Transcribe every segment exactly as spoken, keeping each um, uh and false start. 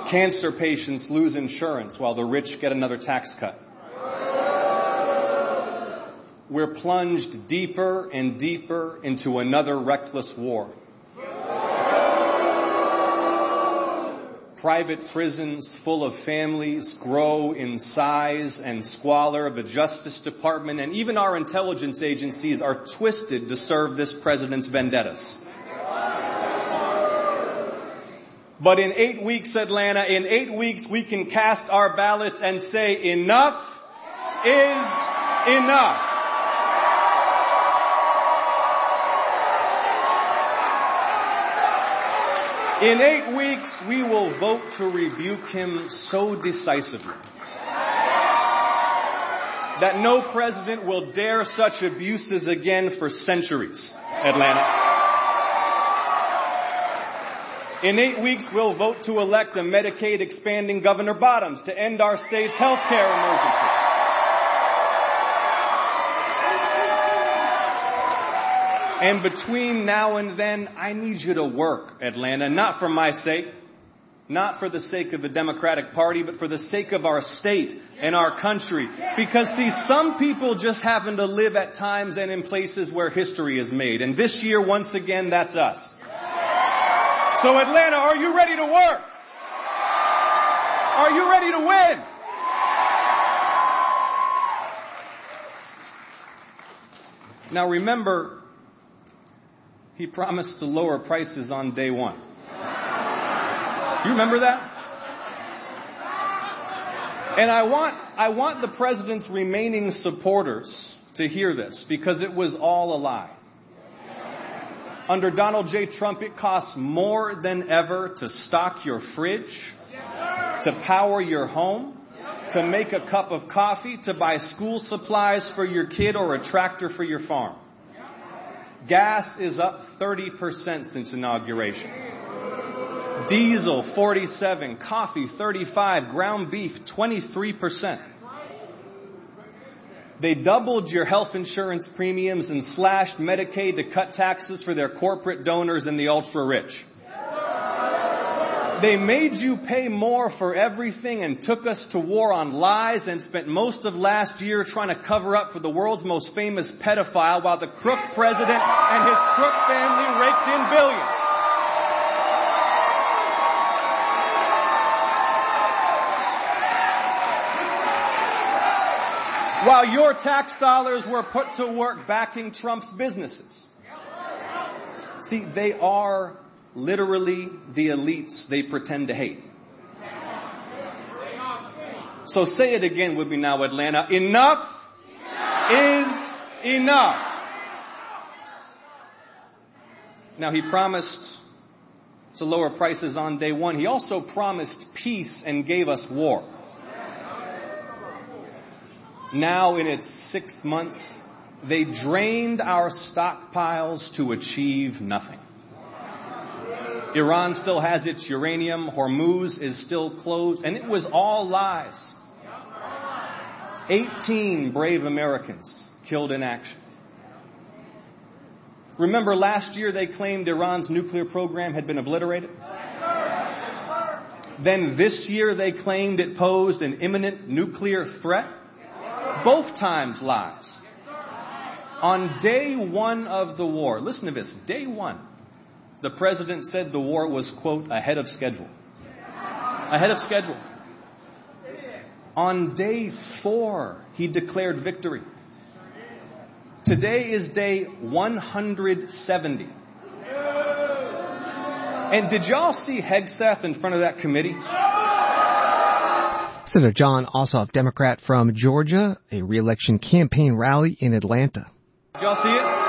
Cancer patients lose insurance while the rich get another tax cut. We're plunged deeper and deeper into another reckless war. Private prisons full of families grow in size and squalor. The Justice Department and even our intelligence agencies are twisted to serve this president's vendettas. But in eight weeks, Atlanta, in eight weeks, we can cast our ballots and say enough is enough. In eight weeks, we will vote to rebuke him so decisively that no president will dare such abuses again for centuries, Atlanta. In eight weeks, we'll vote to elect a Medicaid expanding Governor Bottoms to end our state's health care emergency. And between now and then, I need you to work, Atlanta, not for my sake, not for the sake of the Democratic Party, but for the sake of our state and our country. Because, see, some people just happen to live at times and in places where history is made. And this year, once again, that's us. So, Atlanta, are you ready to work? Are you ready to win? Now, remember, he promised to lower prices on day one. You remember that? And I want, I want the president's remaining supporters to hear this, because it was all a lie. Under Donald J. Trump, it costs more than ever to stock your fridge, to power your home, to make a cup of coffee, to buy school supplies for your kid or a tractor for your farm. Gas is up thirty percent since inauguration. Diesel, forty-seven, coffee, thirty-five, ground beef, twenty-three percent. They doubled your health insurance premiums and slashed Medicaid to cut taxes for their corporate donors and the ultra-rich. They made you pay more for everything and took us to war on lies and spent most of last year trying to cover up for the world's most famous pedophile while the crook president and his crook family raked in billions. While your tax dollars were put to work backing Trump's businesses. See, they are literally the elites they pretend to hate. So say it again with me now, Atlanta. Enough, enough is enough. Now, he promised to lower prices on day one. He also promised peace and gave us war. Now, in its six months, they drained our stockpiles to achieve nothing. Iran still has its uranium. Hormuz is still closed. And it was all lies. eighteen brave Americans killed in action. Remember last year they claimed Iran's nuclear program had been obliterated? Then this year they claimed it posed an imminent nuclear threat? Both times lies. On day one of the war, listen to this, day one, the president said the war was, quote, ahead of schedule. Ahead of schedule. On day four, he declared victory. Today is day one hundred seventy. And did y'all see Hegseth in front of that committee? Senator Jon Ossoff, Democrat from Georgia, a re-election campaign rally in Atlanta. Did y'all see it?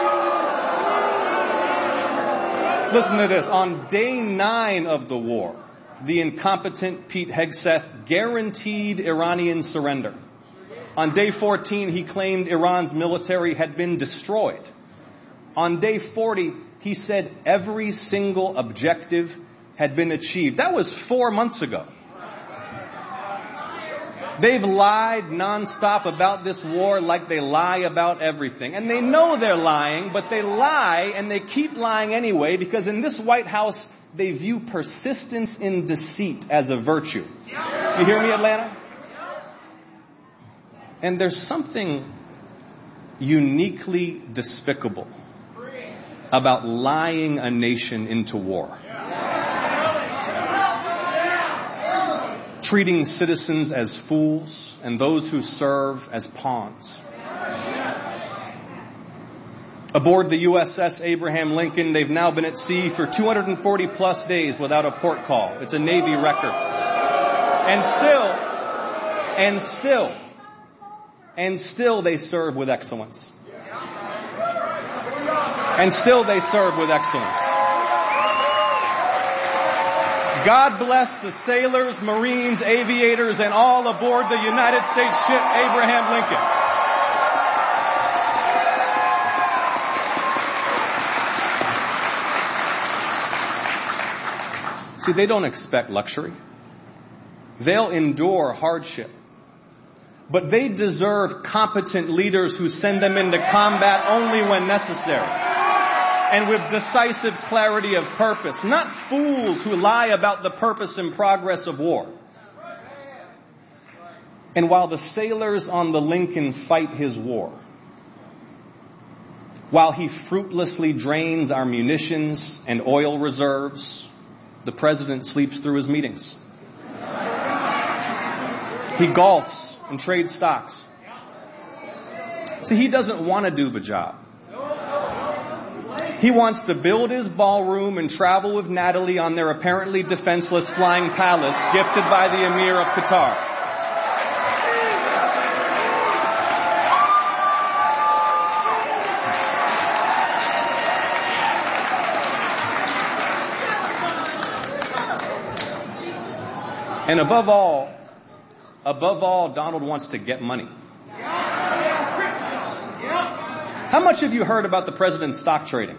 Listen to this. On day nine of the war, the incompetent Pete Hegseth guaranteed Iranian surrender. On day fourteen, he claimed Iran's military had been destroyed. On day forty, he said every single objective had been achieved. That was four months ago. They've lied nonstop about this war like they lie about everything. And they know they're lying, but they lie and they keep lying anyway because in this White House, they view persistence in deceit as a virtue. You hear me, Atlanta? And there's something uniquely despicable about lying a nation into war. Treating citizens as fools and those who serve as pawns. Aboard the U S S Abraham Lincoln, they've now been at sea for two hundred forty plus days without a port call. It's a Navy record. And still, and still, and still they serve with excellence. And still they serve with excellence. God bless the sailors, Marines, aviators, and all aboard the United States ship Abraham Lincoln. See, they don't expect luxury. They'll endure hardship. But they deserve competent leaders who send them into combat only when necessary. And with decisive clarity of purpose. Not fools who lie about the purpose and progress of war. And while the sailors on the Lincoln fight his war, while he fruitlessly drains our munitions and oil reserves, the president sleeps through his meetings. He golfs and trades stocks. See, he doesn't want to do the job. He wants to build his ballroom and travel with Natalie on their apparently defenseless flying palace gifted by the Emir of Qatar. And above all, above all, Donald wants to get money. How much have you heard about the president's stock trading?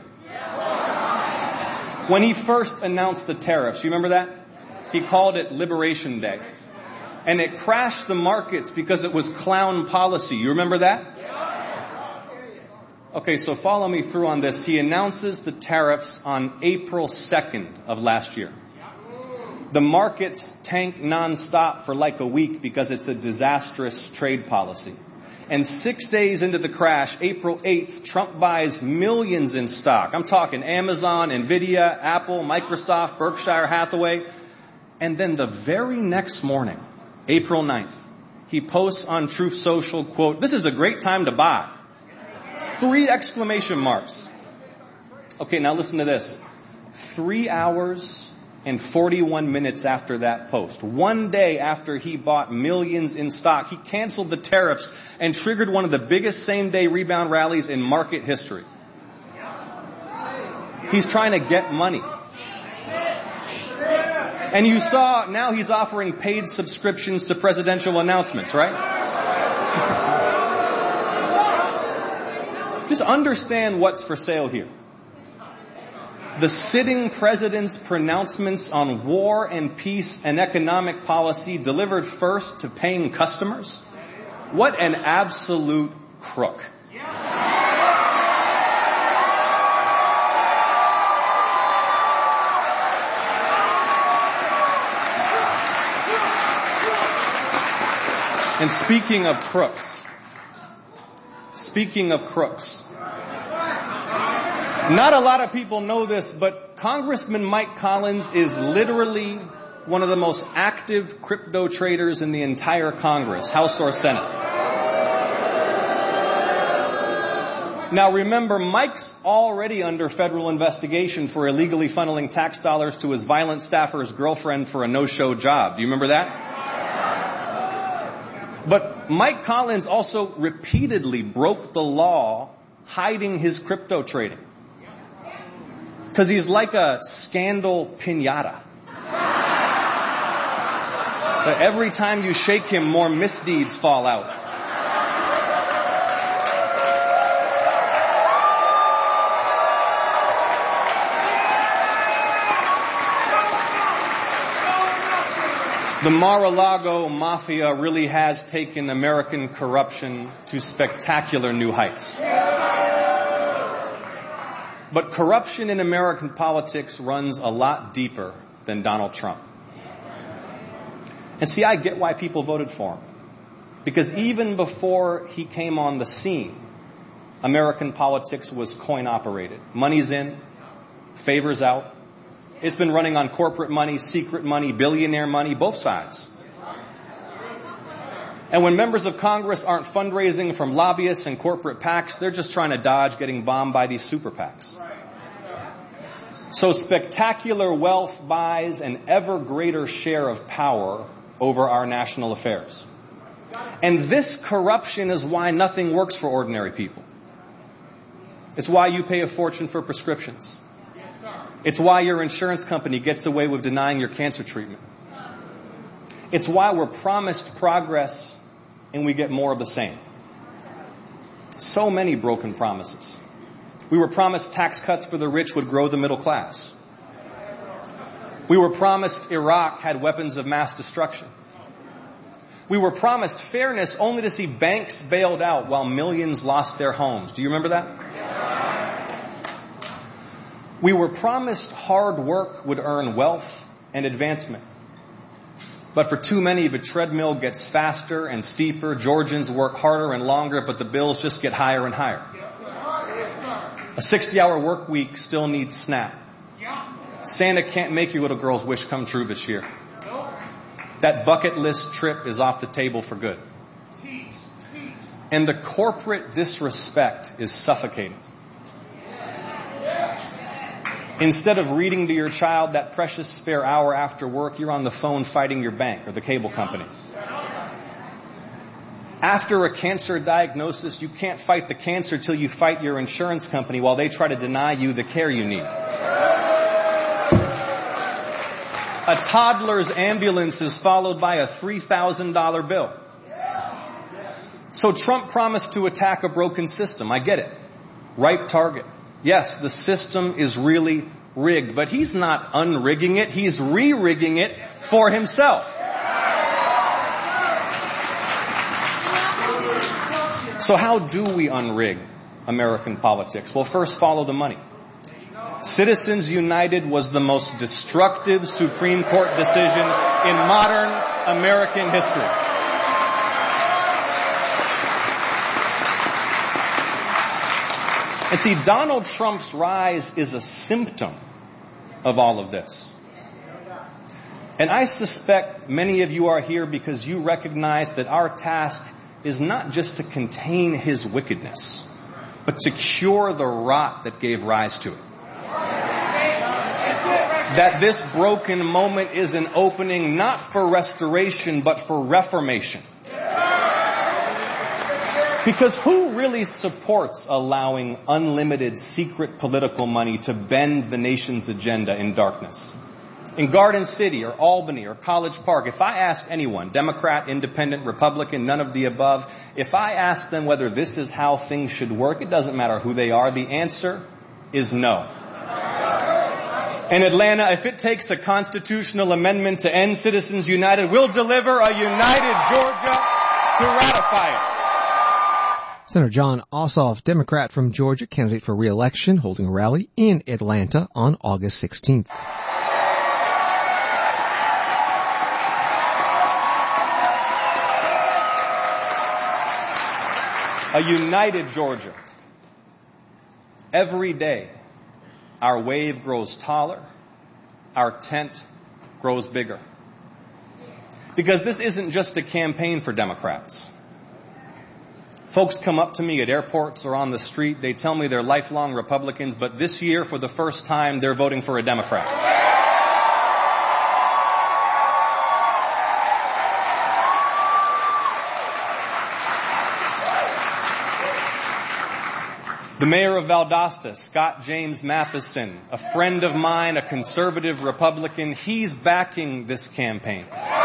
When he first announced the tariffs, you remember that? He called it Liberation Day. And it crashed the markets because it was clown policy. You remember that? Okay, so follow me through on this. He announces the tariffs on April second of last year. The markets tank nonstop for like a week because it's a disastrous trade policy. And six days into the crash, April eighth, Trump buys millions in stock. I'm talking Amazon, Nvidia, Apple, Microsoft, Berkshire Hathaway. And then the very next morning, April ninth, he posts on Truth Social, quote, "This is a great time to buy." Three exclamation marks. Okay, now listen to this. Three hours and forty-one minutes after that post, one day after he bought millions in stock, he canceled the tariffs and triggered one of the biggest same-day rebound rallies in market history. He's trying to get money. And you saw, now he's offering paid subscriptions to presidential announcements, right? Just understand what's for sale here. The sitting president's pronouncements on war and peace and economic policy delivered first to paying customers? What an absolute crook. And speaking of crooks, speaking of crooks, not a lot of people know this, but Congressman Mike Collins is literally one of the most active crypto traders in the entire Congress, House or Senate. Now remember, Mike's already under federal investigation for illegally funneling tax dollars to his violent staffer's girlfriend for a no-show job. Do you remember that? But Mike Collins also repeatedly broke the law hiding his crypto trading. Because he's like a scandal piñata. But every time you shake him, more misdeeds fall out. The Mar-a-Lago mafia really has taken American corruption to spectacular new heights. But corruption in American politics runs a lot deeper than Donald Trump. And see, I get why people voted for him. Because even before he came on the scene, American politics was coin operated. Money's in, favors out. It's been running on corporate money, secret money, billionaire money, both sides. And when members of Congress aren't fundraising from lobbyists and corporate PACs, they're just trying to dodge getting bombed by these super PACs. So spectacular wealth buys an ever greater share of power over our national affairs. And this corruption is why nothing works for ordinary people. It's why you pay a fortune for prescriptions. It's why your insurance company gets away with denying your cancer treatment. It's why we're promised progress and we get more of the same. So many broken promises. We were promised tax cuts for the rich would grow the middle class. We were promised Iraq had weapons of mass destruction. We were promised fairness only to see banks bailed out while millions lost their homes. Do you remember that? We were promised hard work would earn wealth and advancement. But for too many, the treadmill gets faster and steeper. Georgians work harder and longer, but the bills just get higher and higher. A sixty-hour work week still needs SNAP. Santa can't make your little girl's wish come true this year. That bucket list trip is off the table for good. And the corporate disrespect is suffocating. Instead of reading to your child that precious spare hour after work, you're on the phone fighting your bank or the cable company. After a cancer diagnosis, you can't fight the cancer till you fight your insurance company while they try to deny you the care you need. A toddler's ambulance is followed by a three thousand dollars bill. So Trump promised to attack a broken system. I get it. Ripe target. Yes, the system is really rigged, but he's not unrigging it. He's re-rigging it for himself. So how do we unrig American politics? Well, first, follow the money. Citizens United was the most destructive Supreme Court decision in modern American history. And see, Donald Trump's rise is a symptom of all of this. And I suspect many of you are here because you recognize that our task is not just to contain his wickedness, but to cure the rot that gave rise to it. That this broken moment is an opening not for restoration, but for reformation. Because who really supports allowing unlimited secret political money to bend the nation's agenda in darkness? In Garden City or Albany or College Park, if I ask anyone, Democrat, Independent, Republican, none of the above, if I ask them whether this is how things should work, it doesn't matter who they are, the answer is no. In Atlanta, if it takes a constitutional amendment to end Citizens United, we'll deliver a united Georgia to ratify it. Senator Jon Ossoff, Democrat from Georgia, candidate for re-election, holding a rally in Atlanta on August sixteenth. A united Georgia. Every day, our wave grows taller, our tent grows bigger. Because this isn't just a campaign for Democrats. Folks come up to me at airports or on the street. They tell me they're lifelong Republicans, but this year, for the first time, they're voting for a Democrat. The mayor of Valdosta, Scott James Matheson, a friend of mine, a conservative Republican, he's backing this campaign.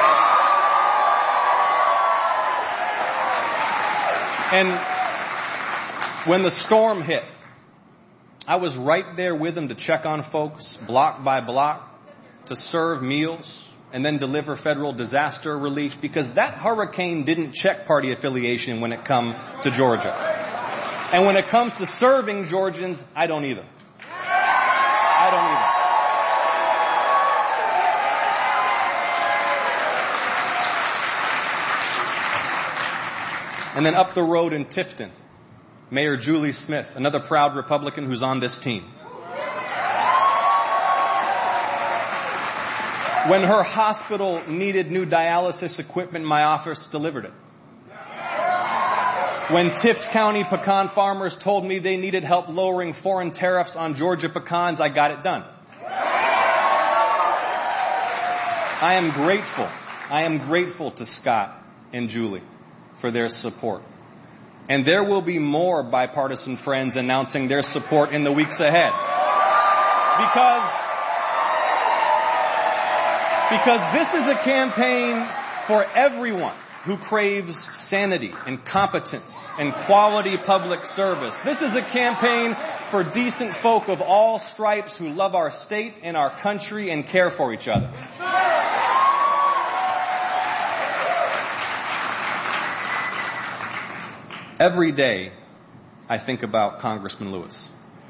And when the storm hit, I was right there with him to check on folks, block by block, to serve meals and then deliver federal disaster relief, because that hurricane didn't check party affiliation when it come to Georgia. And when it comes to serving Georgians, I don't either. I don't either. And then up the road in Tifton, Mayor Julie Smith, another proud Republican who's on this team. When her hospital needed new dialysis equipment, my office delivered it. When Tift County pecan farmers told me they needed help lowering foreign tariffs on Georgia pecans, I got it done. I am grateful. I am grateful to Scott and Julie for their support. And there will be more bipartisan friends announcing their support in the weeks ahead. Because, because this is a campaign for everyone who craves sanity and competence and quality public service. This is a campaign for decent folk of all stripes who love our state and our country and care for each other. Every day, I think about Congressman Lewis.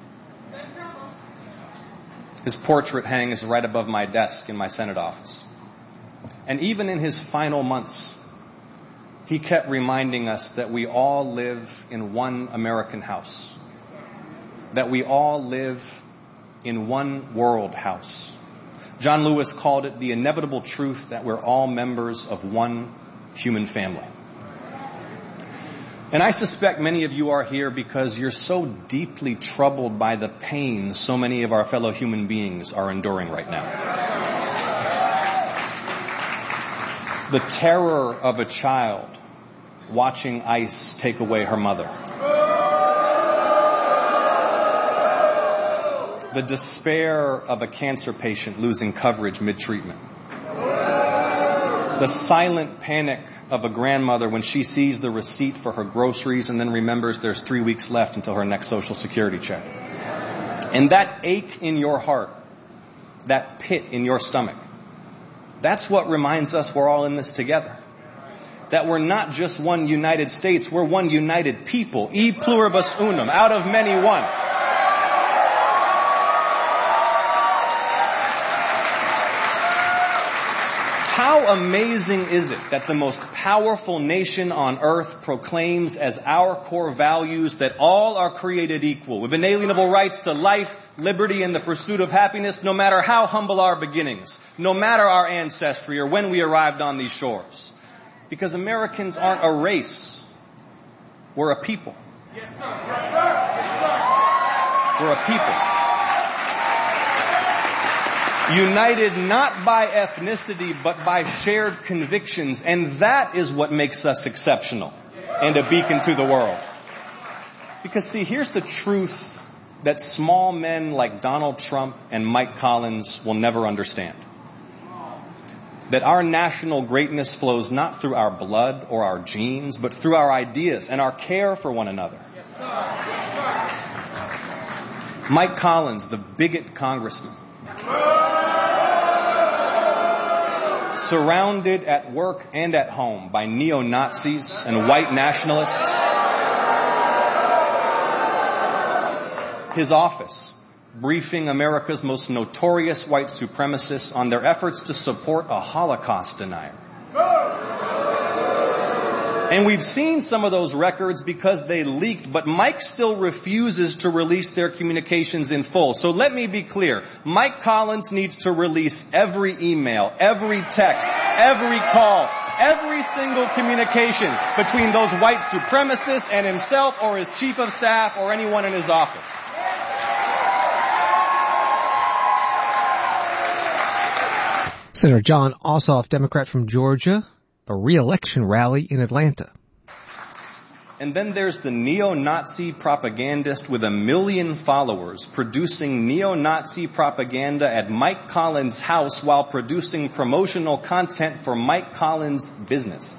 His portrait hangs right above my desk in my Senate office. And even in his final months, he kept reminding us that we all live in one American house. That we all live in one world house. John Lewis called it the inevitable truth that we're all members of one human family. And I suspect many of you are here because you're so deeply troubled by the pain so many of our fellow human beings are enduring right now. The terror of a child watching ICE take away her mother. The despair of a cancer patient losing coverage mid-treatment. The silent panic of a grandmother when she sees the receipt for her groceries and then remembers there's three weeks left until her next Social Security check. And that ache in your heart, that pit in your stomach, that's what reminds us we're all in this together. That we're not just one United States, we're one united people. E pluribus unum, out of many one. How amazing is it that the most powerful nation on earth proclaims as our core values that all are created equal, with inalienable rights to life, liberty, and the pursuit of happiness, no matter how humble our beginnings, no matter our ancestry or when we arrived on these shores. Because Americans aren't a race. We're a people. Yes, sir. Yes, sir. Yes, sir. We're a people. United not by ethnicity, but by shared convictions. And that is what makes us exceptional and a beacon to the world. Because see, here's the truth that small men like Donald Trump and Mike Collins will never understand. That our national greatness flows not through our blood or our genes, but through our ideas and our care for one another. Yes, sir. Yes, sir. Mike Collins, the bigot congressman, surrounded at work and at home by neo-Nazis and white nationalists. His office briefing America's most notorious white supremacists on their efforts to support a Holocaust denier. And we've seen some of those records because they leaked, but Mike still refuses to release their communications in full. So let me be clear. Mike Collins needs to release every email, every text, every call, every single communication between those white supremacists and himself or his chief of staff or anyone in his office. Senator Jon Ossoff, Democrat from Georgia, a re-election rally in Atlanta. And then there's the neo-Nazi propagandist with a million followers producing neo-Nazi propaganda at Mike Collins' house while producing promotional content for Mike Collins' business.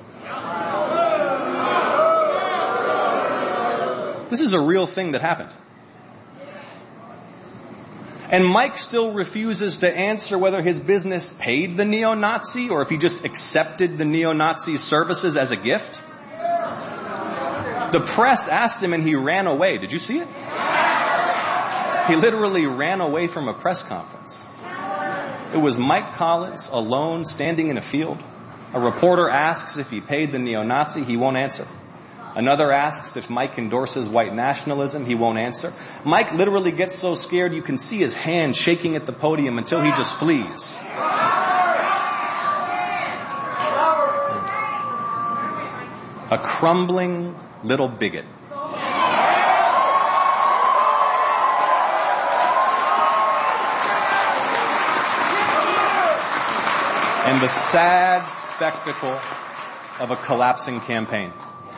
This is a real thing that happened. And Mike still refuses to answer whether his business paid the neo-Nazi or if he just accepted the neo-Nazi's services as a gift. The press asked him and he ran away. Did you see it? He literally ran away from a press conference. It was Mike Collins alone standing in a field. A reporter asks if he paid the neo-Nazi. He won't answer. Another asks if Mike endorses white nationalism. He won't answer. Mike literally gets so scared you can see his hand shaking at the podium until he just flees. A crumbling little bigot. And the sad spectacle of a collapsing campaign.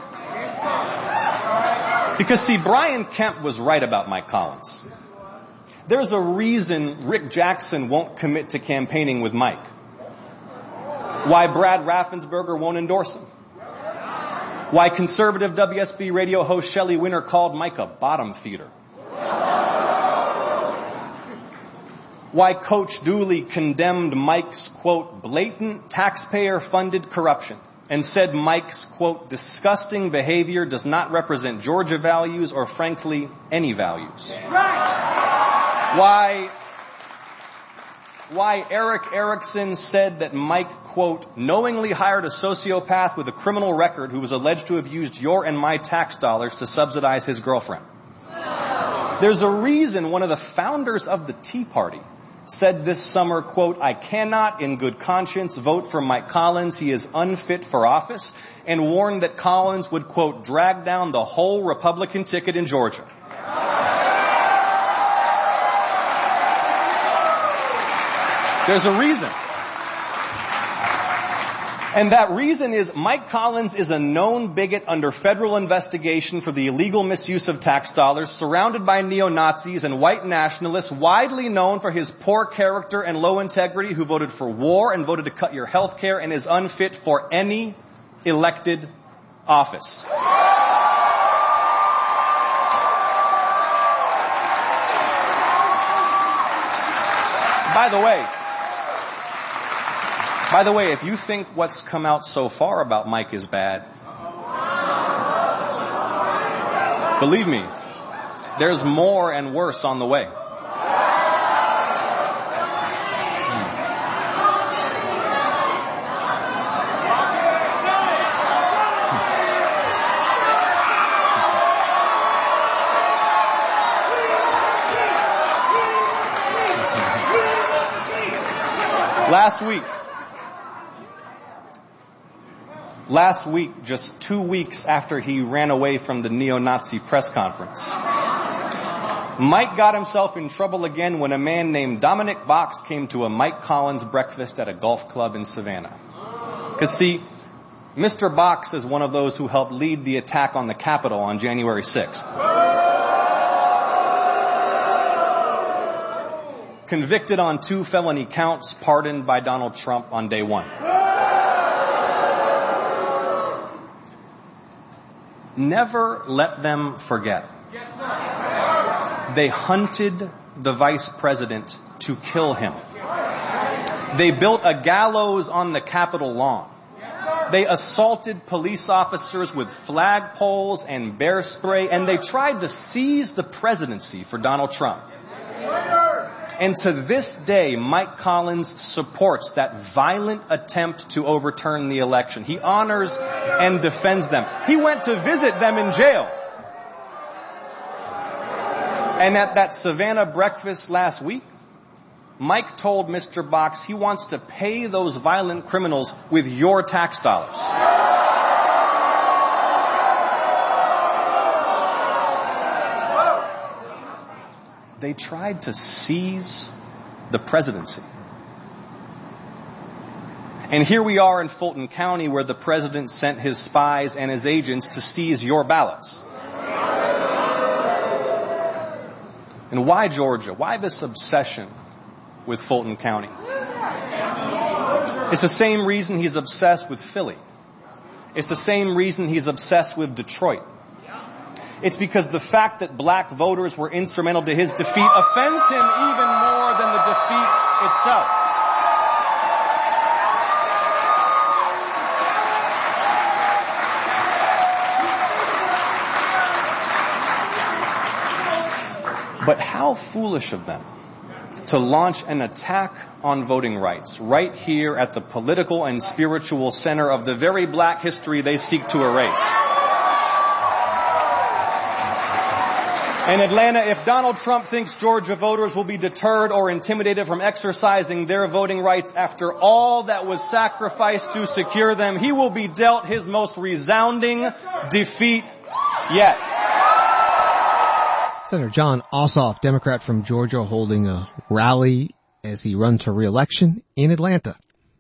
Because, see, Brian Kemp was right about Mike Collins. There's a reason Rick Jackson won't commit to campaigning with Mike. Why Brad Raffensperger won't endorse him. Why conservative W S B radio host Shelley Winter called Mike a bottom feeder. Why Coach Dooley condemned Mike's, quote, blatant taxpayer-funded corruption and said Mike's, quote, disgusting behavior does not represent Georgia values or, frankly, any values. Why, why Eric Erickson said that Mike, quote, knowingly hired a sociopath with a criminal record who was alleged to have used your and my tax dollars to subsidize his girlfriend. There's a reason one of the founders of the Tea Party said this summer, quote, I cannot in good conscience vote for Mike Collins. He is unfit for office, and warned that Collins would, quote, drag down the whole Republican ticket in Georgia. There's a reason. And that reason is Mike Collins is a known bigot under federal investigation for the illegal misuse of tax dollars, surrounded by neo-Nazis and white nationalists, widely known for his poor character and low integrity, who voted for war and voted to cut your health care and is unfit for any elected office. By the way, By the way, if you think what's come out so far about Mike is bad, believe me, there's more and worse on the way. Last week, Last week, just two weeks after he ran away from the neo-Nazi press conference, Mike got himself in trouble again when a man named Dominic Box came to a Mike Collins breakfast at a golf club in Savannah. Because, see, Mister Box is one of those who helped lead the attack on the Capitol on January sixth. Convicted on two felony counts, pardoned by Donald Trump on day one. Never let them forget. They hunted the vice president to kill him. They built a gallows on the Capitol lawn. They assaulted police officers with flagpoles and bear spray, and they tried to seize the presidency for Donald Trump. And to this day, Mike Collins supports that violent attempt to overturn the election. He honors and defends them. He went to visit them in jail. And at that Savannah breakfast last week, Mike told Mister Box he wants to pay those violent criminals with your tax dollars. They tried to seize the presidency. And here we are in Fulton County, where the president sent his spies and his agents to seize your ballots. And why Georgia? Why this obsession with Fulton County? It's the same reason he's obsessed with Philly. It's the same reason he's obsessed with Detroit. It's because the fact that black voters were instrumental to his defeat offends him even more than the defeat itself. But how foolish of them to launch an attack on voting rights right here at the political and spiritual center of the very black history they seek to erase. In Atlanta, if Donald Trump thinks Georgia voters will be deterred or intimidated from exercising their voting rights after all that was sacrificed to secure them, he will be dealt his most resounding defeat yet. Senator Jon Ossoff, Democrat from Georgia, holding a rally as he runs for re-election in Atlanta.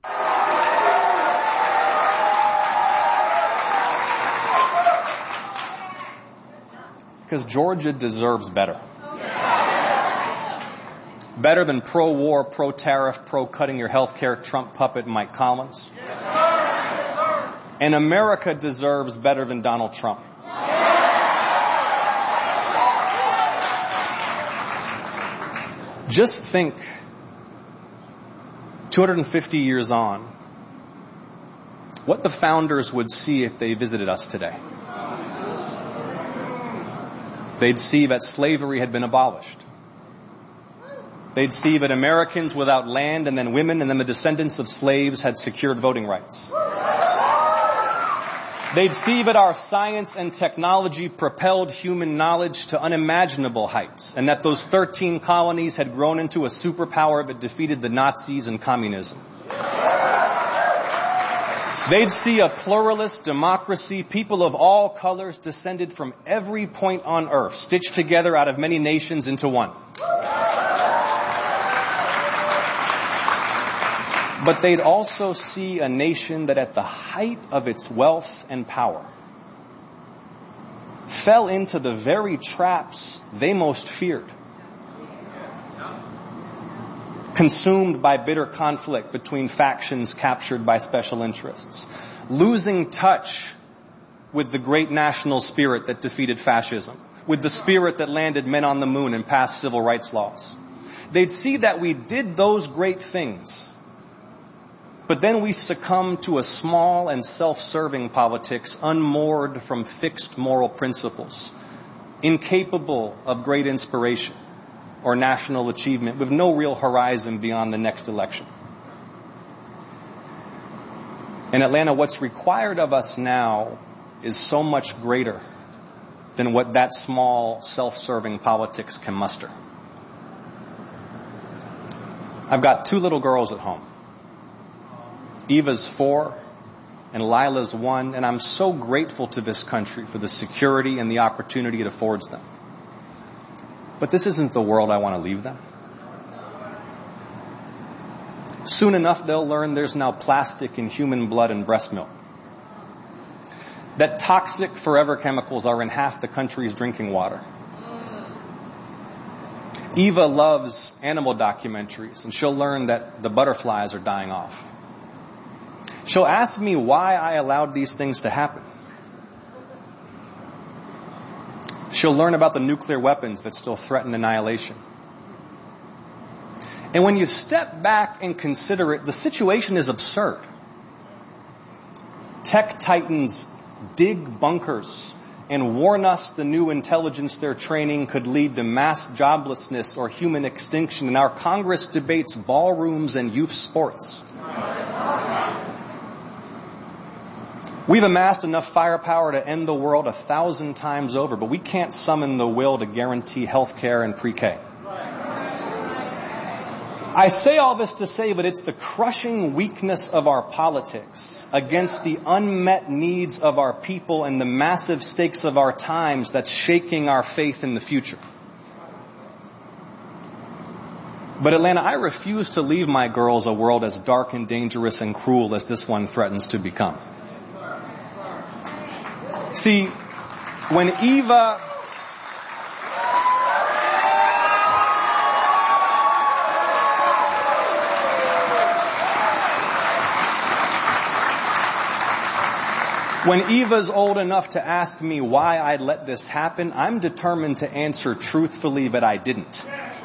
Because Georgia deserves better. Better than pro-war, pro-tariff, pro-cutting your health care Trump puppet Mike Collins. And America deserves better than Donald Trump. Just think, two hundred fifty years on, what the founders would see if they visited us today. They'd see that slavery had been abolished. They'd see that Americans without land and then women and then the descendants of slaves had secured voting rights. They'd see that our science and technology propelled human knowledge to unimaginable heights, and that those thirteen colonies had grown into a superpower that defeated the Nazis and communism. They'd see a pluralist democracy, people of all colors descended from every point on earth, stitched together out of many nations into one. But they'd also see a nation that at the height of its wealth and power fell into the very traps they most feared. Consumed by bitter conflict between factions captured by special interests. Losing touch with the great national spirit that defeated fascism. With the spirit that landed men on the moon and passed civil rights laws. They'd see that we did those great things. But then we succumbed to a small and self-serving politics unmoored from fixed moral principles. Incapable of great inspiration or national achievement, with no real horizon beyond the next election. In Atlanta, what's required of us now is so much greater than what that small, self-serving politics can muster. I've got two little girls at home. Eva's four and Lila's one, and I'm so grateful to this country for the security and the opportunity it affords them. But this isn't the world I want to leave them. Soon enough, they'll learn there's now plastic in human blood and breast milk. That toxic forever chemicals are in half the country's drinking water. Eva loves animal documentaries, and she'll learn that the butterflies are dying off. She'll ask me why I allowed these things to happen. She'll learn about the nuclear weapons that still threaten annihilation. And when you step back and consider it, the situation is absurd. Tech titans dig bunkers and warn us the new intelligence they're training could lead to mass joblessness or human extinction, and our Congress debates ballrooms and youth sports. We've amassed enough firepower to end the world a thousand times over, but we can't summon the will to guarantee health care and pre-K. I say all this to say that it's the crushing weakness of our politics against the unmet needs of our people and the massive stakes of our times that's shaking our faith in the future. But Atlanta, I refuse to leave my girls a world as dark and dangerous and cruel as this one threatens to become. See, when Eva... When Eva's old enough to ask me why I'd let this happen, I'm determined to answer truthfully that I didn't.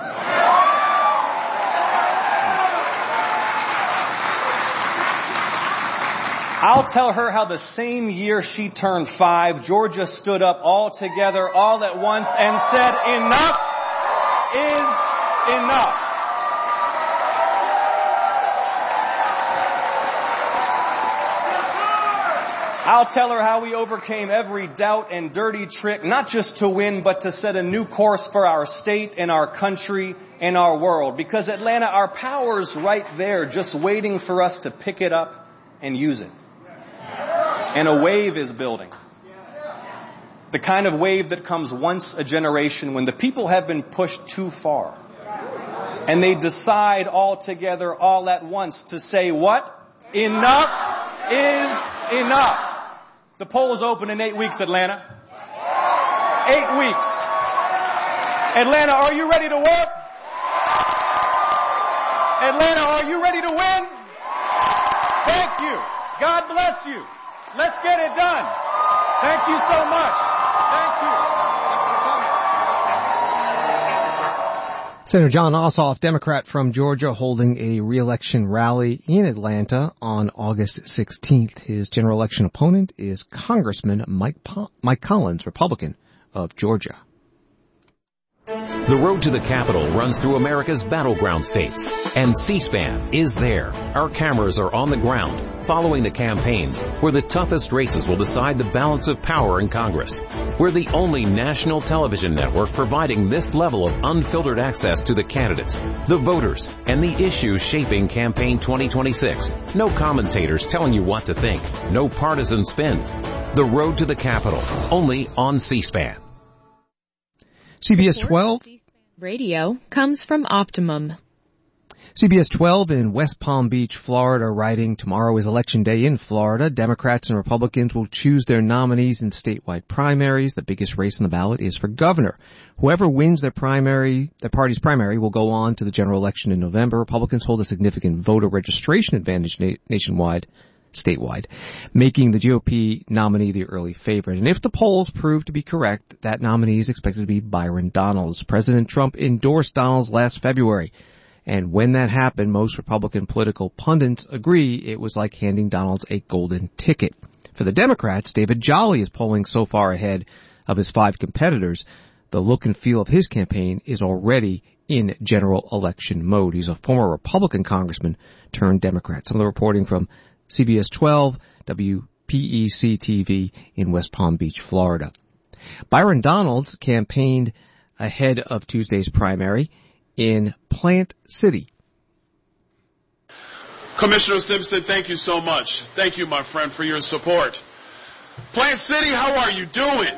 I'll tell her how the same year she turned five, Georgia stood up all together, all at once, and said, enough is enough. I'll tell her how we overcame every doubt and dirty trick, not just to win, but to set a new course for our state and our country and our world. Because Atlanta, our power's right there, just waiting for us to pick it up and use it. And a wave is building. The kind of wave that comes once a generation when the people have been pushed too far. And they decide all together, all at once, to say what? Enough is enough. The polls open in eight weeks, Atlanta. Eight weeks. Atlanta, are you ready to work? Atlanta, are you ready to win? Thank you. God bless you. Let's get it done. Thank you so much. Thank you. Senator Jon Ossoff, Democrat from Georgia, holding a re-election rally in Atlanta on August sixteenth. His general election opponent is Congressman Mike, po- Mike Collins, Republican of Georgia. The road to the Capitol runs through America's battleground states, and C-SPAN is there. Our cameras are on the ground, following the campaigns, where the toughest races will decide the balance of power in Congress. We're the only national television network providing this level of unfiltered access to the candidates, the voters, and the issues shaping Campaign twenty twenty-six. No commentators telling you what to think. No partisan spin. The road to the Capitol, only on C-SPAN. C B S twelve Radio comes from Optimum. C B S twelve in West Palm Beach, Florida, writing, tomorrow is Election Day in Florida. Democrats and Republicans will choose their nominees in statewide primaries. The biggest race on the ballot is for governor. Whoever wins their primary, their party's primary, will go on to the general election in November. Republicans hold a significant voter registration advantage na- nationwide. statewide, making the G O P nominee the early favorite. And if the polls prove to be correct, that nominee is expected to be Byron Donalds. President Trump endorsed Donalds last February. And when that happened, most Republican political pundits agree it was like handing Donalds a golden ticket. For the Democrats, David Jolly is polling so far ahead of his five competitors. The look and feel of his campaign is already in general election mode. He's a former Republican congressman turned Democrat. Some of the reporting from C B S twelve, W P E C T V in West Palm Beach, Florida. Byron Donalds campaigned ahead of Tuesday's primary in Plant City. Commissioner Simpson, thank you so much. Thank you, my friend, for your support. Plant City, how are you doing?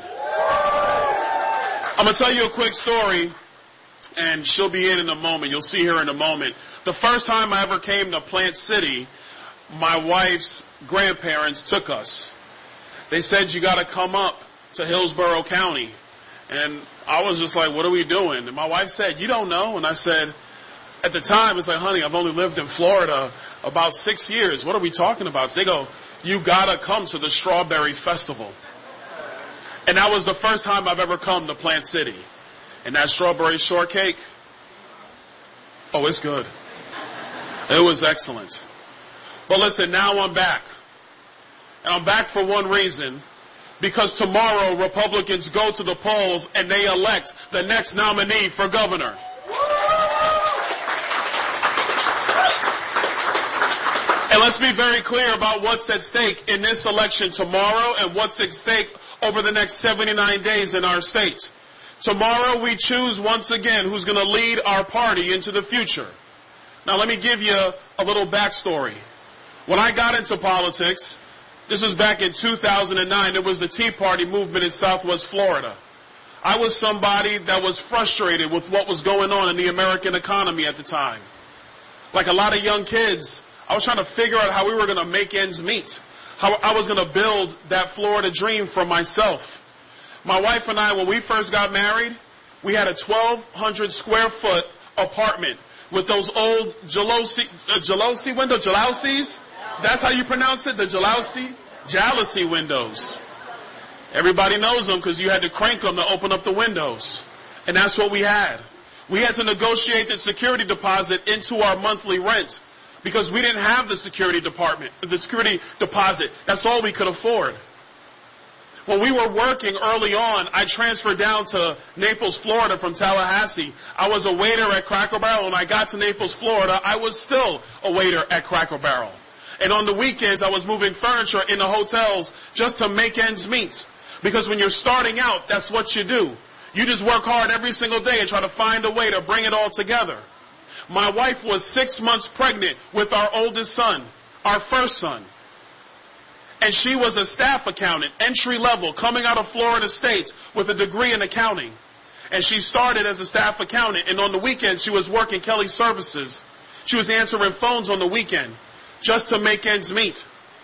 I'm going to tell you a quick story, and she'll be in in a moment. You'll see her in a moment. The first time I ever came to Plant City, my wife's grandparents took us. They said, you got to come up to Hillsborough County. And I was just like, what are we doing? And my wife said, you don't know? And I said, at the time, it's like, honey, I've only lived in Florida about six years. What are we talking about? So they go, you got to come to the Strawberry Festival. And that was the first time I've ever come to Plant City. And that strawberry shortcake, oh, it's good. It was excellent. But listen, now I'm back. And I'm back for one reason. Because tomorrow Republicans go to the polls and they elect the next nominee for governor. And let's be very clear about what's at stake in this election tomorrow and what's at stake over the next seventy-nine days in our state. Tomorrow we choose once again who's going to lead our party into the future. Now let me give you a little backstory. When I got into politics, this was back in two thousand nine. It was the Tea Party movement in Southwest Florida. I was somebody that was frustrated with what was going on in the American economy at the time. Like a lot of young kids, I was trying to figure out how we were going to make ends meet, how I was going to build that Florida dream for myself. My wife and I, when we first got married, we had a twelve hundred square foot apartment with those old Jalopy, uh, Jalopy windows, Jalopys? That's how you pronounce it, the Jalopy? Jalousie windows. Everybody knows them because you had to crank them to open up the windows. And that's what we had. We had to negotiate the security deposit into our monthly rent because we didn't have the security department, the security deposit. That's all we could afford. When we were working early on, I transferred down to Naples, Florida from Tallahassee. I was a waiter at Cracker Barrel. When I got to Naples, Florida, I was still a waiter at Cracker Barrel. And on the weekends, I was moving furniture in the hotels just to make ends meet. Because when you're starting out, that's what you do. You just work hard every single day and try to find a way to bring it all together. My wife was six months pregnant with our oldest son, our first son. And she was a staff accountant, entry level, coming out of Florida State with a degree in accounting. And she started as a staff accountant, and on the weekend she was working Kelly Services. She was answering phones on the weekend just to make ends meet.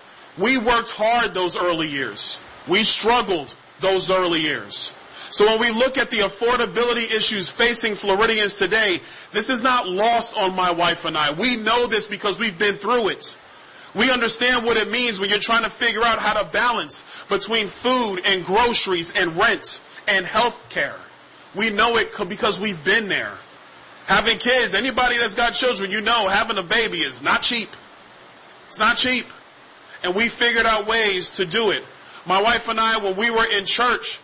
We worked hard those early years. We struggled those early years. So when we look at the affordability issues facing Floridians today, this is not lost on my wife and I. We know this because we've been through it. We understand what it means when you're trying to figure out how to balance between food and groceries and rent and health care. We know it because we've been there. Having kids, anybody that's got children, you know having a baby is not cheap. It's not cheap. And we figured out ways to do it. My wife and I, when we were in church,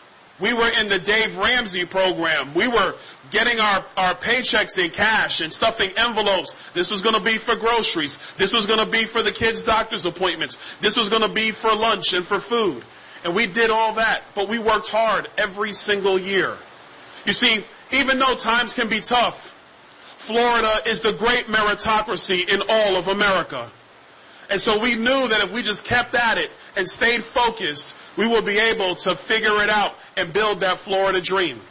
we were in the Dave Ramsey program. We were getting our, our paychecks in cash and stuffing envelopes. This was going to be for groceries. This was going to be for the kids' doctor's appointments. This was going to be for lunch and for food. And we did all that, but we worked hard every single year. You see, even though times can be tough, Florida is the great meritocracy in all of America. And so we knew that if we just kept at it and stayed focused, we would be able to figure it out and build that Florida dream.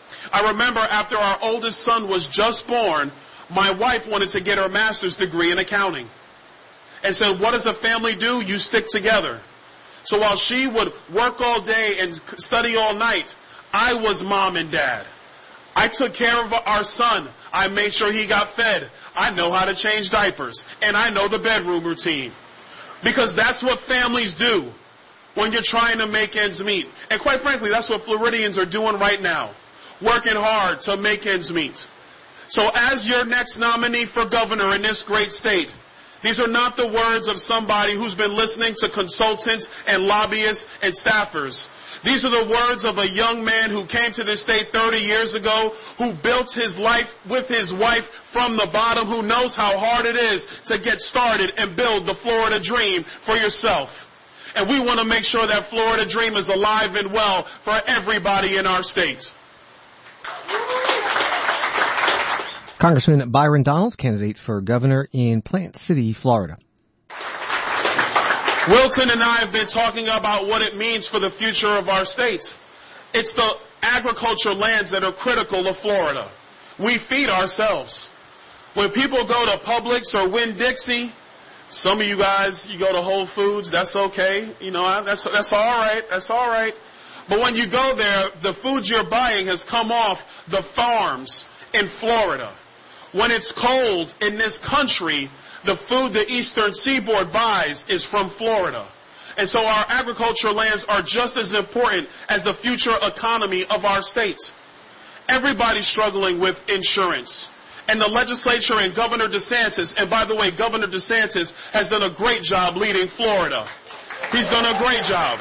I remember after our oldest son was just born, my wife wanted to get her master's degree in accounting. And so what does a family do? You stick together. So while she would work all day and study all night, I was mom and dad. I took care of our son. I made sure he got fed. I know how to change diapers. And I know the bedroom routine. Because that's what families do when you're trying to make ends meet. And quite frankly, that's what Floridians are doing right now. Working hard to make ends meet. So as your next nominee for governor in this great state, these are not the words of somebody who's been listening to consultants and lobbyists and staffers. These are the words of a young man who came to this state thirty years ago, who built his life with his wife from the bottom, who knows how hard it is to get started and build the Florida dream for yourself. And we want to make sure that Florida dream is alive and well for everybody in our state. Congressman Byron Donalds, candidate for governor in Plant City, Florida. Wilton and I have been talking about what it means for the future of our state. It's the agriculture lands that are critical of Florida. We feed ourselves. When people go to Publix or Winn-Dixie, some of you guys, you go to Whole Foods, that's okay. You know, that's, that's all right. That's all right. But when you go there, the food you're buying has come off the farms in Florida. When it's cold in this country, the food the Eastern Seaboard buys is from Florida. And so our agriculture lands are just as important as the future economy of our states. Everybody's struggling with insurance. And the legislature and Governor DeSantis, and by the way, Governor DeSantis has done a great job leading Florida. He's done a great job.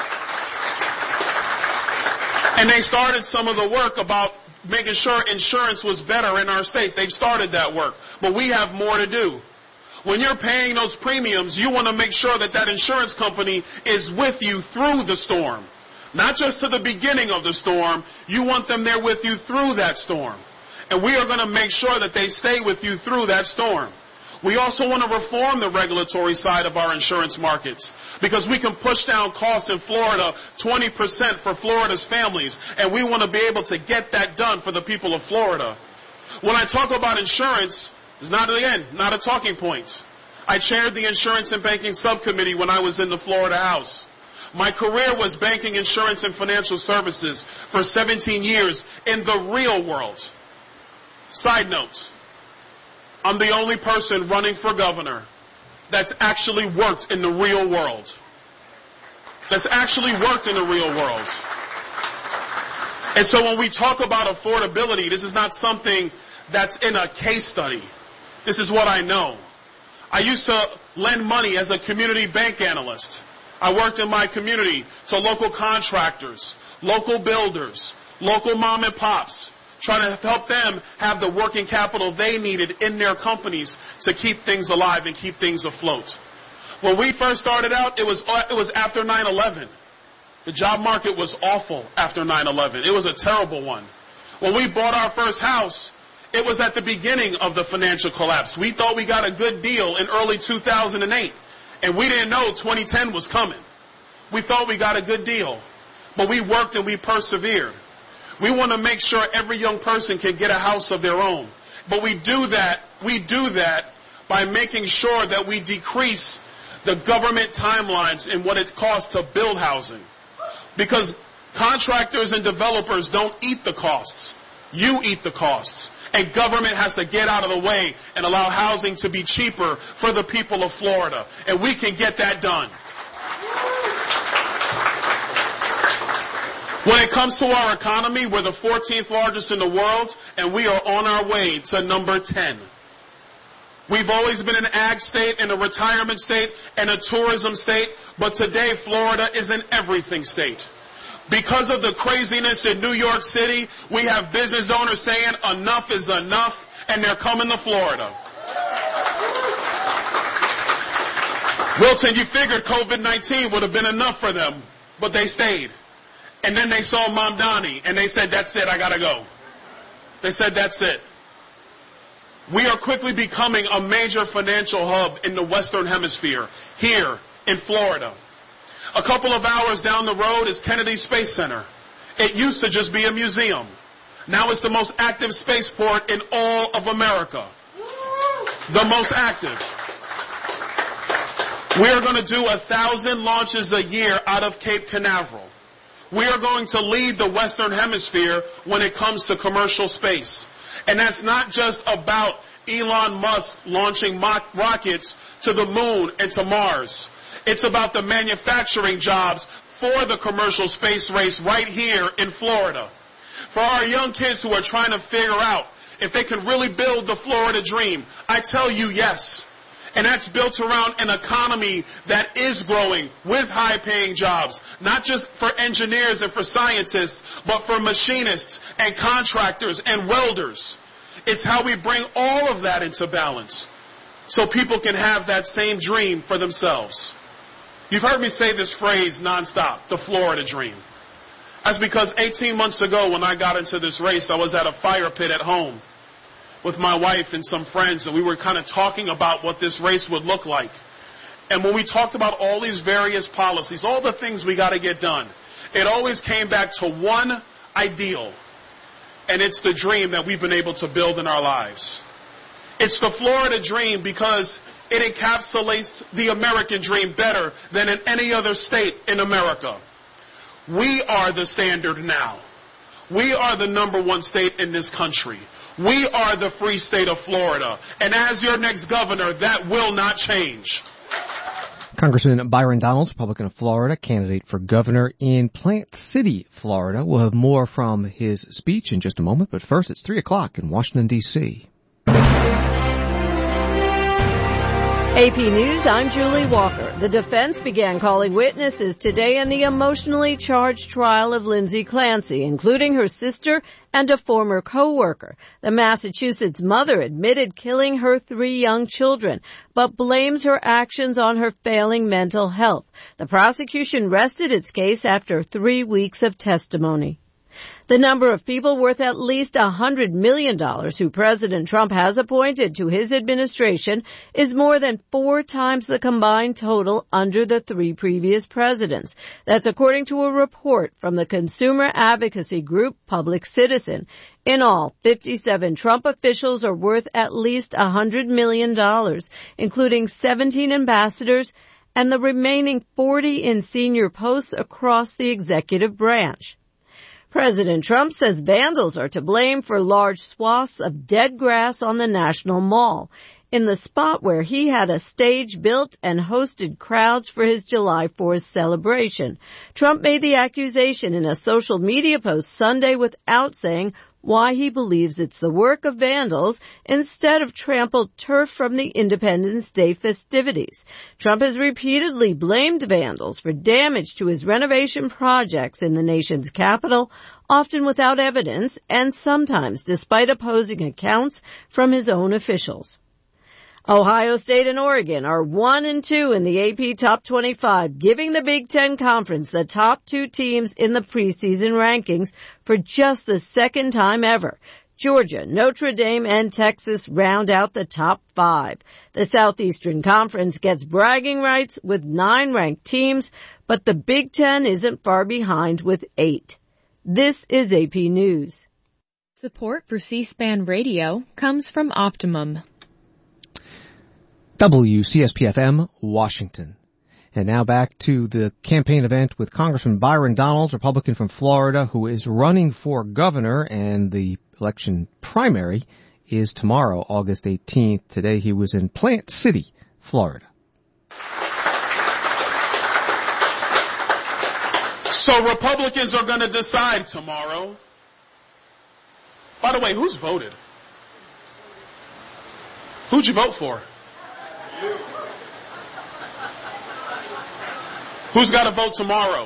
And they started some of the work about making sure insurance was better in our state. They've started that work. But we have more to do. When you're paying those premiums, you want to make sure that that insurance company is with you through the storm. Not just to the beginning of the storm. You want them there with you through that storm. And we are going to make sure that they stay with you through that storm. We also want to reform the regulatory side of our insurance markets, because we can push down costs in Florida twenty percent for Florida's families, and we want to be able to get that done for the people of Florida. When I talk about insurance, it's not, again, not a talking point. I chaired the Insurance and Banking Subcommittee when I was in the Florida House. My career was banking, insurance, and financial services for seventeen years in the real world. Side note, I'm the only person running for governor that's actually worked in the real world. That's actually worked in the real world. And so when we talk about affordability, this is not something that's in a case study. This is what I know. I used to lend money as a community bank analyst. I worked in my community to local contractors, local builders, local mom and pops, trying to help them have the working capital they needed in their companies to keep things alive and keep things afloat. When we first started out, it was it was after nine eleven. The job market was awful after nine eleven. It was a terrible one. When we bought our first house, it was at the beginning of the financial collapse. We thought we got a good deal in early two thousand eight, and we didn't know twenty ten was coming. We thought we got a good deal, but we worked and we persevered. We want to make sure every young person can get a house of their own. But we do that, we do that by making sure that we decrease the government timelines in what it costs to build housing. Because contractors and developers don't eat the costs. You eat the costs. And government has to get out of the way and allow housing to be cheaper for the people of Florida. And we can get that done. When it comes to our economy, we're the fourteenth largest in the world, and we are on our way to number ten. We've always been an ag state and a retirement state and a tourism state, but today Florida is an everything state. Because of the craziness in New York City, we have business owners saying enough is enough, and they're coming to Florida. Wilton, you figured COVID nineteen would have been enough for them, but they stayed. And then they saw Mamdani, and they said, that's it, I gotta go. They said, that's it. We are quickly becoming a major financial hub in the Western Hemisphere, here in Florida. A couple of hours down the road is Kennedy Space Center. It used to just be a museum. Now it's the most active spaceport in all of America. The most active. We are going to do a thousand launches a year out of Cape Canaveral. We are going to lead the Western Hemisphere when it comes to commercial space. And that's not just about Elon Musk launching mock rockets to the moon and to Mars. It's about the manufacturing jobs for the commercial space race right here in Florida. For our young kids who are trying to figure out if they can really build the Florida dream, I tell you yes. And that's built around an economy that is growing with high-paying jobs, not just for engineers and for scientists, but for machinists and contractors and welders. It's how we bring all of that into balance so people can have that same dream for themselves. You've heard me say this phrase nonstop, the Florida dream. That's because eighteen months ago when I got into this race, I was at a fire pit at home with my wife and some friends, and we were kind of talking about what this race would look like. And when we talked about all these various policies, all the things we got to get done, it always came back to one ideal, and it's the dream that we've been able to build in our lives. It's the Florida dream because it encapsulates the American dream better than in any other state in America. We are the standard now. We are the number one state in this country. We are the free state of Florida. And as your next governor, that will not change. Congressman Byron Donalds, Republican of Florida, candidate for governor in Plant City, Florida. We'll have more from his speech in just a moment, but first it's three o'clock in Washington, D C A P News, I'm Julie Walker. The defense began calling witnesses today in the emotionally charged trial of Lindsay Clancy, including her sister and a former co-worker. The Massachusetts mother admitted killing her three young children, but blames her actions on her failing mental health. The prosecution rested its case after three weeks of testimony. The number of people worth at least one hundred million dollars who President Trump has appointed to his administration is more than four times the combined total under the three previous presidents. That's according to a report from the consumer advocacy group Public Citizen. In all, fifty-seven Trump officials are worth at least one hundred million dollars, including seventeen ambassadors and the remaining forty in senior posts across the executive branch. President Trump says vandals are to blame for large swaths of dead grass on the National Mall. in the spot where he had a stage built and hosted crowds for his July fourth celebration. Trump made the accusation in a social media post Sunday without saying why he believes it's the work of vandals instead of trampled turf from the Independence Day festivities. Trump has repeatedly blamed vandals for damage to his renovation projects in the nation's capital, often without evidence and sometimes despite opposing accounts from his own officials. Ohio State and Oregon are one and two in the A P Top twenty-five, giving the Big Ten Conference the top two teams in the preseason rankings for just the second time ever. Georgia, Notre Dame, and Texas round out the top five. The Southeastern Conference gets bragging rights with nine ranked teams, but the Big Ten isn't far behind with eight. This is A P News. Support for C-SPAN Radio comes from Optimum. W C S P F M, Washington. And now back to the campaign event with Congressman Byron Donalds, Republican from Florida, who is running for governor, and the election primary is tomorrow, August eighteenth. Today he was in Plant City, Florida. So Republicans are going to decide tomorrow. By the way, who's voted? Who'd you vote for? Who's got to vote tomorrow?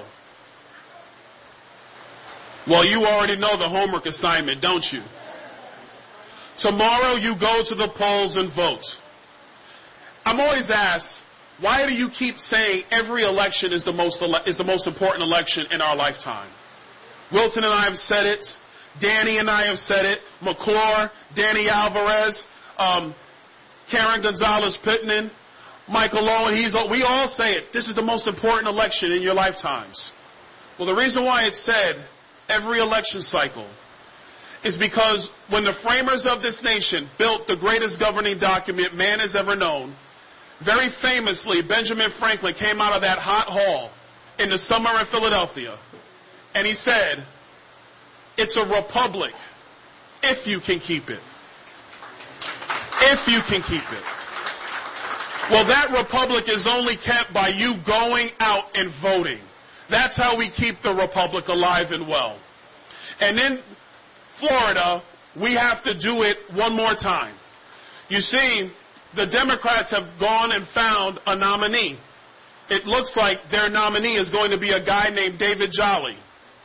Well, you already know the homework assignment, don't you? Tomorrow you go to the polls and vote. I'm always asked, why do you keep saying every election is the most ele- is the most important election in our lifetime? Wilton and I have said it. Danny and I have said it. McClure, Danny Alvarez, um, Karen Gonzalez-Pittman, Michael Owen, he's, we all say it. This is the most important election in your lifetimes. Well, the reason why it's said every election cycle is because when the framers of this nation built the greatest governing document man has ever known, very famously, Benjamin Franklin came out of that hot hall in the summer in Philadelphia, and he said, it's a republic if you can keep it. If you can keep it. Well, that republic is only kept by you going out and voting. That's how we keep the republic alive and well. And in Florida, we have to do it one more time. You see, the Democrats have gone and found a nominee. It looks like their nominee is going to be a guy named David Jolly.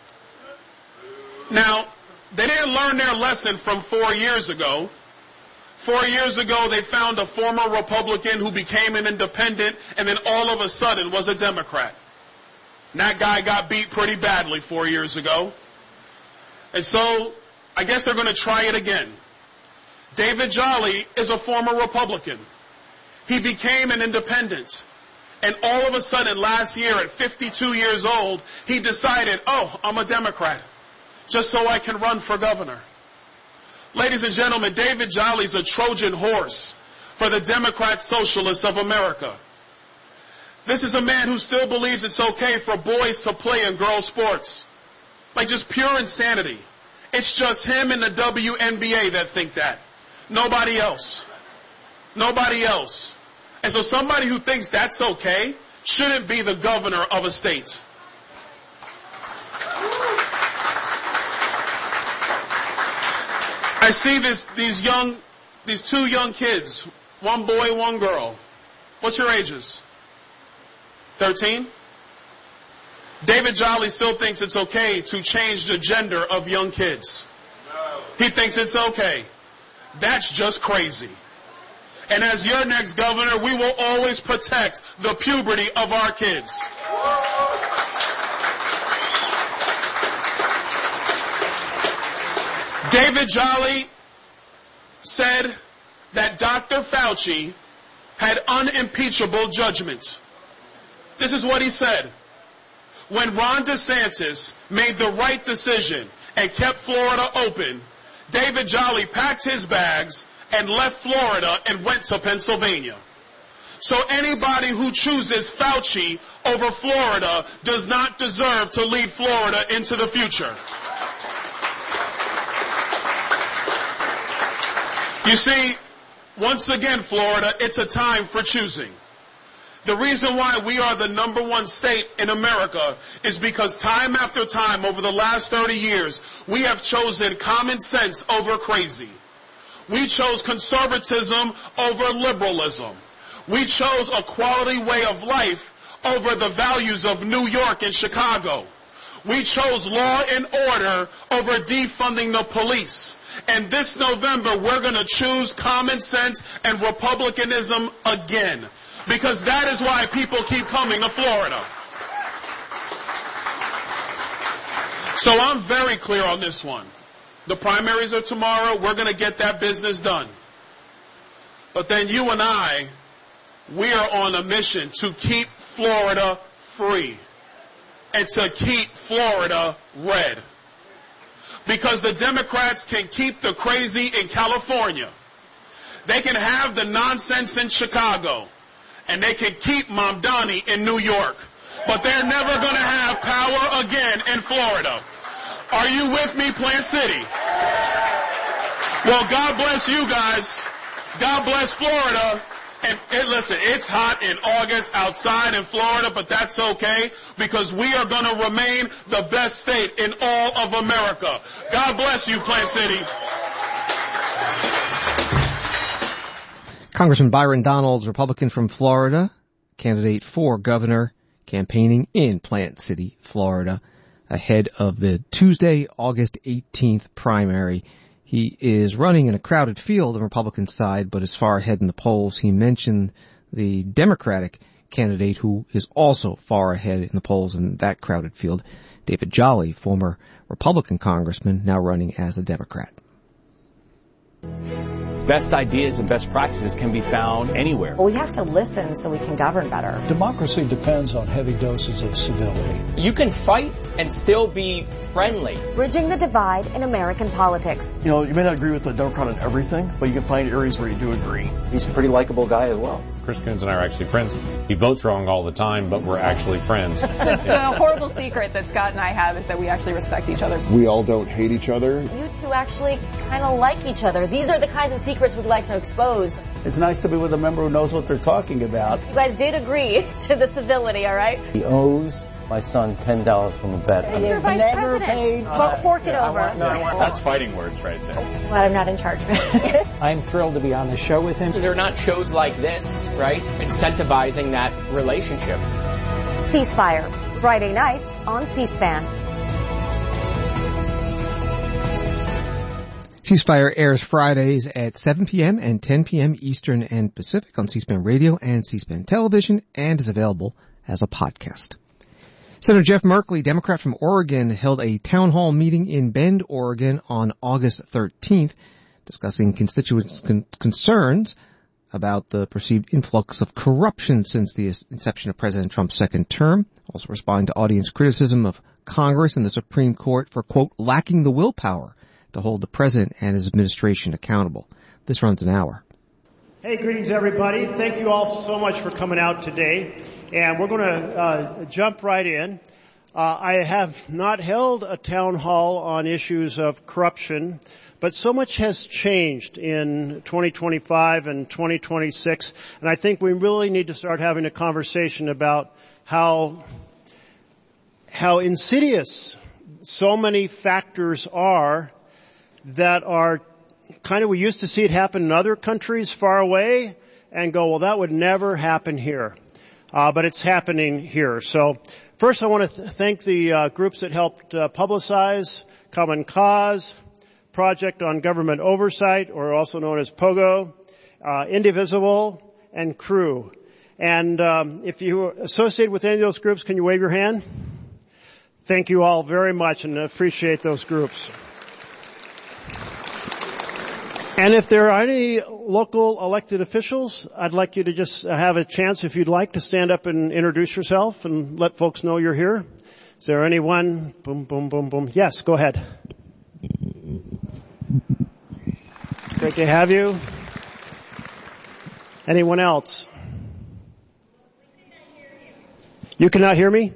Now, they didn't learn their lesson from four years ago. Four years ago, they found a former Republican who became an independent and then all of a sudden was a Democrat. And that guy got beat pretty badly four years ago. And so, I guess they're going to try it again. David Jolly is a former Republican. He became an independent. And all of a sudden, last year at fifty-two years old, he decided, oh, I'm a Democrat, just so I can run for governor. Ladies and gentlemen, David Jolly's a Trojan horse for the Democrat Socialists of America. This is a man who still believes it's okay for boys to play in girls' sports. Like just pure insanity. It's just him and the W N B A that think that. Nobody else. Nobody else. And so somebody who thinks that's okay shouldn't be the governor of a state. I see this, these young, these two young kids, one boy, one girl. What's your ages? thirteen? David Jolly still thinks it's okay to change the gender of young kids. No. He thinks it's okay. That's just crazy. And as your next governor, we will always protect the puberty of our kids. David Jolly said that Doctor Fauci had unimpeachable judgment. This is what he said. When Ron DeSantis made the right decision and kept Florida open, David Jolly packed his bags and left Florida and went to Pennsylvania. So anybody who chooses Fauci over Florida does not deserve to lead Florida into the future. You see, Once again, Florida, it's a time for choosing. The reason why we are the number one state in America is because time after time over the last thirty years, we have chosen common sense over crazy. We chose conservatism over liberalism. We chose a quality way of life over the values of New York and Chicago. We chose law and order over defunding the police. And this November, we're going to choose common sense and republicanism again. Because that is why people keep coming to Florida. So I'm very clear on this one. The primaries are tomorrow. We're going to get that business done. But then you and I, we are on a mission to keep Florida free and to keep Florida red. Because the Democrats can keep the crazy in California. They can have the nonsense in Chicago. And they can keep Mamdani in New York. But they're never going to have power again in Florida. Are you with me, Plant City? Well, God bless you guys. God bless Florida. And, and listen, it's hot in August outside in Florida, but that's okay because we are going to remain the best state in all of America. God bless you, Plant City. Congressman Byron Donalds, Republican from Florida, candidate for governor, campaigning in Plant City, Florida, ahead of the Tuesday, August eighteenth primary. He is running in a crowded field on the Republican side, but is far ahead in the polls. He mentioned the Democratic candidate who is also far ahead in the polls in that crowded field, David Jolly, former Republican congressman, now running as a Democrat. Best ideas and best practices can be found anywhere. Well, we have to listen so we can govern better. Democracy depends on heavy doses of civility. You can fight and still be friendly. Bridging the divide in American politics. You know, you may not agree with a Democrat on everything, but you can find areas where you do agree. He's a pretty likable guy as well. Chris Coons and I are actually friends. He votes wrong all the time, but we're actually friends. The horrible secret that Scott and I have is that we actually respect each other. We all don't hate each other. You two actually kind of like each other. These are the kinds of secrets we'd like to expose. It's nice to be with a member who knows what they're talking about. You guys did agree to the civility, all right? He owes my son ten dollars from a bet. He's your vice never president. Paid. But fork it I over. want, no, I want, that's fighting words right there. Well, I'm not in charge. I'm thrilled to be on the show with him. They're not shows like this, right? Incentivizing that relationship. Ceasefire, Friday nights on C-SPAN. Ceasefire airs Fridays at seven p.m. and ten p.m. Eastern and Pacific on C-SPAN Radio and C-SPAN Television and is available as a podcast. Senator Jeff Merkley, Democrat from Oregon, held a town hall meeting in Bend, Oregon on August thirteenth, discussing constituents' con- concerns about the perceived influx of corruption since the inception of President Trump's second term, also responding to audience criticism of Congress and the Supreme Court for, quote, lacking the willpower to hold the president and his administration accountable. This runs an hour. Hey, greetings, everybody. Thank you all so much for coming out today. And we're going to uh, jump right in. Uh, I have not held a town hall on issues of corruption, but so much has changed in twenty twenty-five and twenty twenty-six, and I think we really need to start having a conversation about how how insidious so many factors are that are kind of, we used to see it happen in other countries far away and go, well, that would never happen here. Uh, but it's happening here. So first I want to th- thank the uh, groups that helped uh, publicize Common Cause, Project on Government Oversight, or also known as POGO, uh, Indivisible, and Crew. And um, if you associate with any of those groups, can you wave your hand? Thank you all very much and appreciate those groups. And if there are any local elected officials, I'd like you to just have a chance, if you'd like, to stand up and introduce yourself and let folks know you're here. Is there anyone? Boom, boom, boom, boom. Yes, go ahead. Great to have you. Anyone else? You cannot hear me?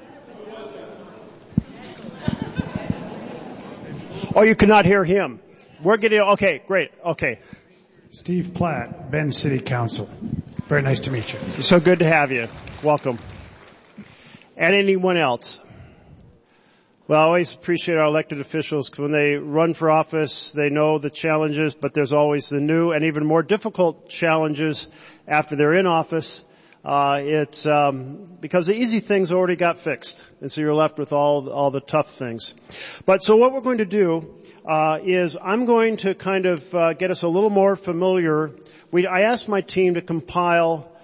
Oh, you cannot hear him. We're getting, okay, great, okay. Steve Platt, Bend City Council. Very nice to meet you. So good to have you. Welcome. And anyone else? Well, I always appreciate our elected officials because when they run for office, they know the challenges, but there's always the new and even more difficult challenges after they're in office. Uh, it's um, because the easy things already got fixed, and so you're left with all all the tough things. But so what we're going to do uh, is I'm going to kind of uh, get us a little more familiar. We I asked my team to compile